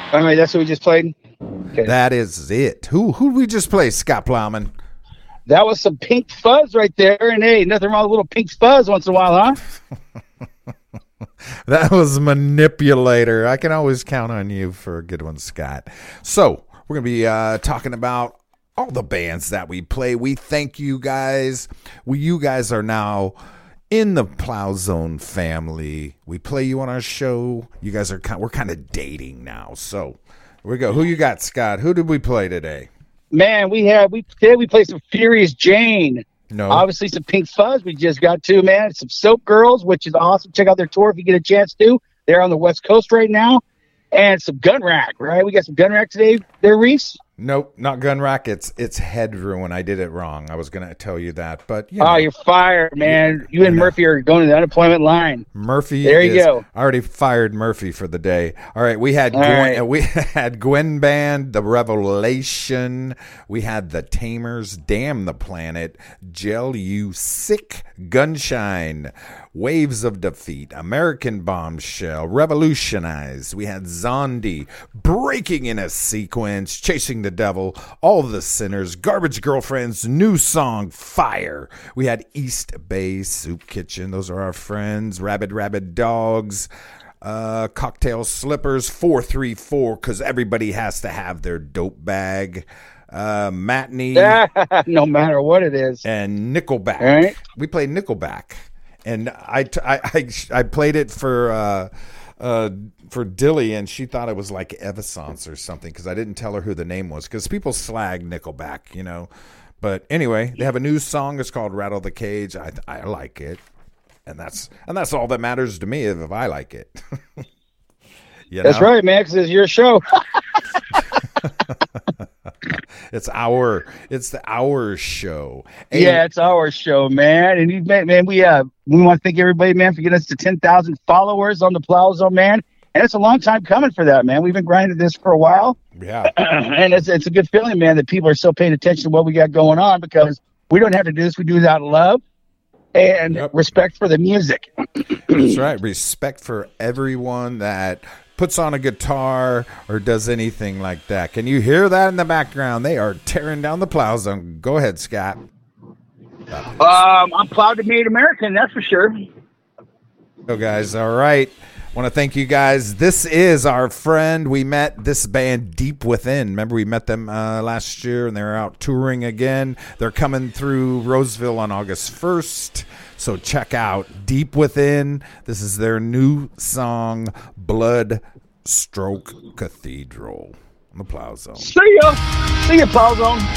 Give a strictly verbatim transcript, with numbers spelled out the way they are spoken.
All right, that's what we just played. Okay. That is it. Who who we just play, Scott Plowman? That was some Pink Fuzz right there, and hey, nothing wrong with a little Pink Fuzz once in a while, huh? That was Manipulator. I can always count on you for a good one, Scott. So we're gonna be uh, talking about all the bands that we play. We thank you guys. We you guys are now in the Plow Zone family. We play you on our show. You guys are kind, we're kind of dating now. So here we go. Who you got, Scott? Who did we play today? Man, we had we today we played some Furious Jane. No. Obviously some Pink Fuzz we just got to, man. Some Soap Girls, which is awesome. Check out their tour if you get a chance to. They're on the West Coast right now. And some Gun Rack, right? We got some Gun Rack today there, Reese. Nope, not Gun Rack. It's it's Head Ruin. I did it wrong. I was going to tell you that, but you know. Oh, you're fired, man. You and Murphy are going to the unemployment line. Murphy, there you is, go. I already fired Murphy for the day. All right, we had All Gwen, right. uh, we had Gwen Band, The Revelation. We had The Tamers, Damn the Planet, Gel You Sick, Gunshine, Waves of Defeat, American Bombshell, Revolutionize. We had Zondi, Breaking in a Sequence, Chasing the Devil, All the Sinners, Garbage Girlfriends, New Song, Fire. We had East Bay Soup Kitchen. Those are our friends. Rabid Rabid Dogs, uh, Cocktail Slippers, four three four, because everybody has to have their dope bag. Uh, Matinee. No matter what it is. And Nickelback. All right. We played Nickelback. And I, t- I, I, I played it for uh, uh, for Dilly, and she thought it was like Evanescence or something because I didn't tell her who the name was because people slag Nickelback, you know. But anyway, they have a new song. It's called Rattle the Cage. I I like it, and that's and that's all that matters to me if, if I like it. You That's know? right, man, because it's your show. It's our it's the our show. Hey, yeah, it's our show, man. And you, man, man, we uh we want to thank everybody, man, for getting us to ten thousand followers on the Plow Zone, man. And it's a long time coming for that, man. We've been grinding this for a while. Yeah. And it's it's a good feeling, man, that people are still paying attention to what we got going on because we don't have to do this. We do it out of love and Yep. respect for the music. That's right. Respect for everyone that puts on a guitar or does anything like that. Can you hear that in the background? They are tearing down the Plow Zone. Go ahead, Scott. Um, I'm proud to be an American, that's for sure. So, guys, all right. Want to thank you guys. This is our friend. We met this band Deep Within. Remember, we met them uh, last year, and they're out touring again. They're coming through Roseville on August first. So check out Deep Within. This is their new song, Blood Stroke Cathedral, on the Plow Zone. See ya. See ya, Plow Zone.